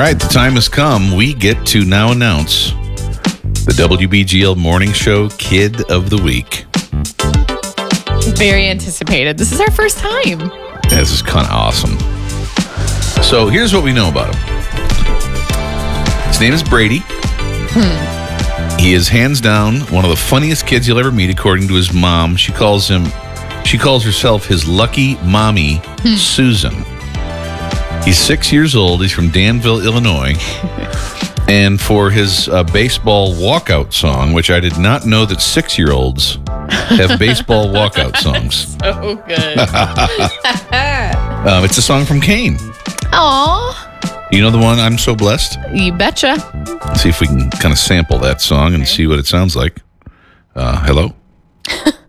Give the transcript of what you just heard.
right, the time has come. We get to now announce the WBGL Morning Show Kid of the Week. Very anticipated. This is our first time. Yeah, this is kind of awesome. So here's what we know about him. His name is Brady. He is hands down one of the funniest kids you'll ever meet, according to his mom. She calls herself his lucky mommy, Susan. He's 6 years old. He's from Danville, Illinois. And for his baseball walkout song, which I did not know that 6-year-olds have baseball walkout songs. So good. It's a song from Kane. Aw. You know the one, I'm So Blessed? You betcha. See if we can kind of sample that song and see what it sounds like. Hello?